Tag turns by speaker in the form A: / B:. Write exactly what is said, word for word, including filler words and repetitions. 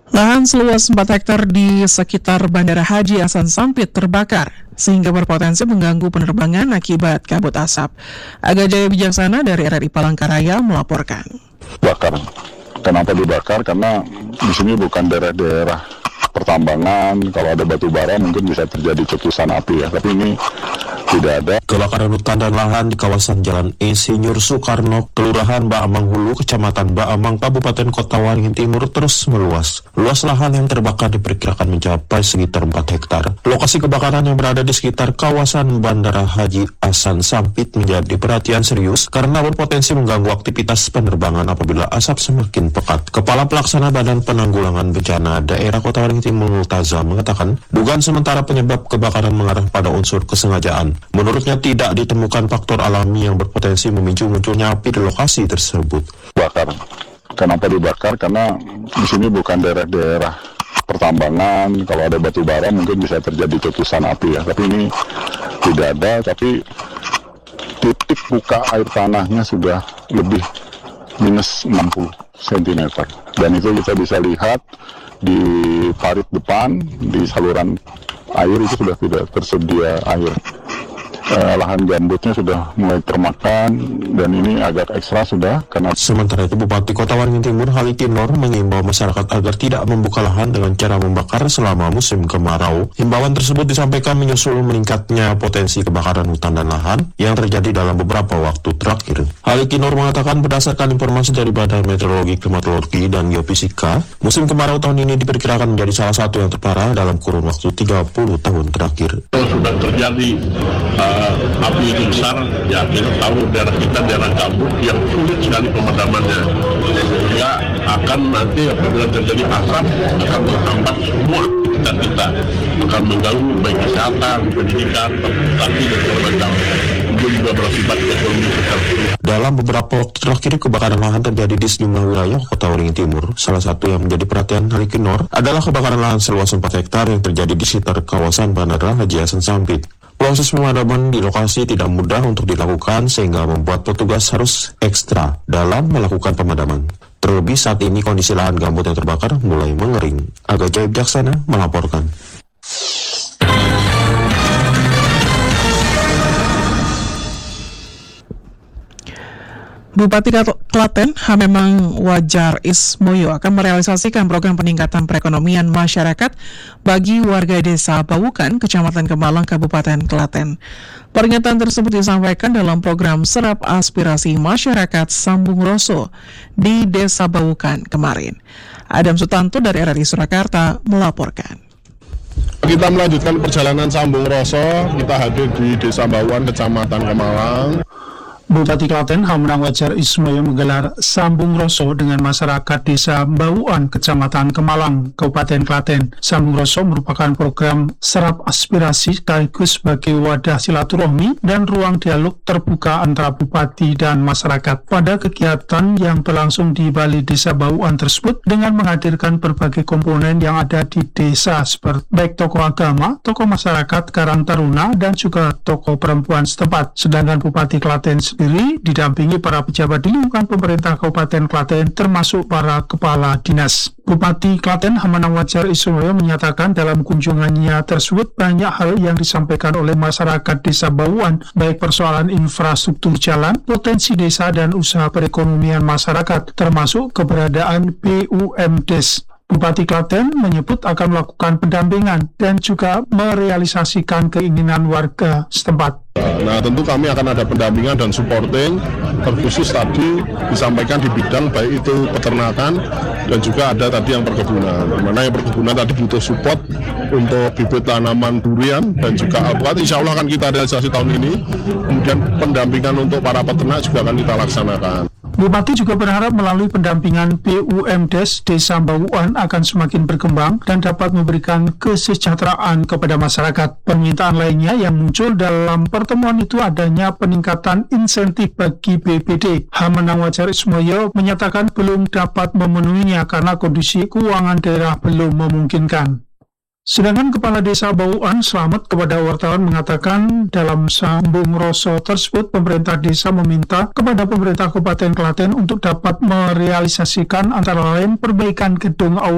A: Lahan seluas empat hektar di sekitar Bandara Haji Hasan Sampit terbakar, sehingga berpotensi mengganggu penerbangan akibat kabut asap. Aga Jaya Bijaksana dari R R I Palangkaraya melaporkan.
B: Bakar. Kenapa dibakar? Karena di sini bukan daerah-daerah pertambangan. Kalau ada batu bara mungkin bisa terjadi cetusan api ya, tapi ini tidak ada.
C: Kebakaran hutan dan lahan di kawasan Jalan Insinyur Soekarno, Kelurahan Baamang Hulu, Kecamatan Baamang, Kabupaten Kota Waringin Timur terus meluas. Luas lahan yang terbakar diperkirakan mencapai sekitar empat hektar. Lokasi kebakaran yang berada di sekitar kawasan Bandara Haji Hasan Sampit menjadi perhatian serius karena berpotensi mengganggu aktivitas penerbangan apabila asap semakin pekat. Kepala Pelaksana Badan Penanggulangan Bencana Daerah Kota Waringin Timur Multaza mengatakan, dugaan sementara penyebab kebakaran mengarah pada unsur kesengajaan. Menurutnya tidak ditemukan faktor alami yang berpotensi memicu munculnya api di lokasi tersebut.
B: Bakar. Kenapa dibakar? Karena di sini bukan daerah-daerah pertambangan. Kalau ada batu bara mungkin bisa terjadi cetusan api ya. Tapi ini tidak ada. Tapi titik buka air tanahnya sudah lebih minus enam puluh sentimeter. Dan itu kita bisa lihat di parit depan, di saluran air itu sudah tidak tersedia air. Uh, lahan gambutnya sudah mulai termakan dan ini agak ekstra sudah karena.
C: Sementara itu Bupati Kota Waringin Timur Haliki Nur mengimbau masyarakat agar tidak membuka lahan dengan cara membakar selama musim kemarau. Himbauan tersebut disampaikan menyusul meningkatnya potensi kebakaran hutan dan lahan yang terjadi dalam beberapa waktu terakhir. Haliki Nur mengatakan berdasarkan informasi dari Badan Meteorologi, Klimatologi, dan Geofisika, musim kemarau tahun ini diperkirakan menjadi salah satu yang terparah dalam kurun waktu tiga puluh tahun terakhir.
D: Sudah terjadi uh, api itu besar, ya kita tahu daerah kita daerah gambut yang sulit sekali pemadamannya, sehingga akan nanti apabila terjadi asap akan menghambat semua kita kita akan mengganggu baik kesehatan, pendidikan, transportasi dan sebagainya. Itu juga berakibat ekonomi secara.
C: Dalam beberapa waktu terakhir kebakaran lahan terjadi di sejumlah wilayah Kota Waringin Timur. Salah satu yang menjadi perhatian Haliki Nur adalah kebakaran lahan seluas empat hektar yang terjadi di sekitar kawasan Bandara Haji Hasan Sampit. Proses pemadaman di lokasi tidak mudah untuk dilakukan sehingga membuat petugas harus ekstra dalam melakukan pemadaman. Terlebih saat ini kondisi lahan gambut yang terbakar mulai mengering. Aga Jaya Bijaksana melaporkan.
A: Bupati Klaten, Hamemang Wajar Ismoyo akan merealisasikan program peningkatan perekonomian masyarakat bagi warga desa Bawukan, Kecamatan Kemalang, Kabupaten Klaten. Pernyataan tersebut disampaikan dalam program Serap Aspirasi Masyarakat Sambung Roso di Desa Bawukan kemarin. Adam Sutanto dari R R I Surakarta melaporkan.
E: Kita melanjutkan perjalanan Sambung Roso, kita hadir di Desa Bawukan, Kecamatan Kemalang.
F: Bupati Klaten Hamemang Wajar Ismoyo menggelar Sambung Roso dengan masyarakat Desa Bawukan, Kecamatan Kemalang, Kabupaten Klaten. Sambung Roso merupakan program serap aspirasi sekaligus sebagai wadah silaturahmi dan ruang dialog terbuka antara bupati dan masyarakat. Pada kegiatan yang berlangsung di Balai Desa Bawukan tersebut dengan menghadirkan berbagai komponen yang ada di desa seperti baik tokoh agama, tokoh masyarakat, Karang Taruna, dan juga tokoh perempuan setempat. Sedangkan Bupati Klaten sendiri didampingi para pejabat di lingkungan pemerintah Kabupaten Klaten termasuk para kepala dinas. Bupati Klaten Hamemang Wajar Ismoyo menyatakan dalam kunjungannya tersebut banyak hal yang disampaikan oleh masyarakat Desa Bawukan, baik persoalan infrastruktur jalan, potensi desa dan usaha perekonomian masyarakat, termasuk keberadaan B U M D E S. Bupati Klaten menyebut akan melakukan pendampingan dan juga merealisasikan keinginan warga setempat.
E: Nah, tentu kami akan ada pendampingan dan supporting, terkhusus tadi disampaikan di bidang baik itu peternakan dan juga ada tadi yang perkebunan. Mana yang perkebunan tadi butuh support untuk bibit tanaman durian dan juga alpukat. Insya Allah akan kita realisasi tahun ini. Kemudian pendampingan untuk para peternak juga akan kita laksanakan.
F: Bupati juga berharap melalui pendampingan B U M D E S Desa Bawukan akan semakin berkembang dan dapat memberikan kesejahteraan kepada masyarakat. Permintaan lainnya yang muncul dalam pertemuan itu adanya peningkatan insentif bagi B P D. Hamemang Wajar Ismoyo menyatakan belum dapat memenuhinya karena kondisi keuangan daerah belum memungkinkan. Sedangkan Kepala Desa Bawukan Slamet kepada wartawan mengatakan dalam Sambung Roso tersebut pemerintah desa meminta kepada pemerintah Kabupaten Klaten untuk dapat merealisasikan antara lain perbaikan gedung